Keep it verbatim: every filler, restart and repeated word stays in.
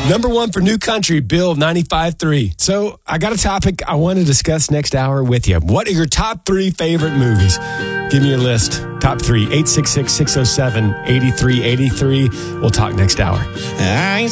Number one for New Country, Bill ninety-five three. So I got a topic I want to discuss next hour with you. What are your top three favorite movies? Give me your list. Top three, eight six six, six oh seven, eight three eight three. We'll talk next hour. I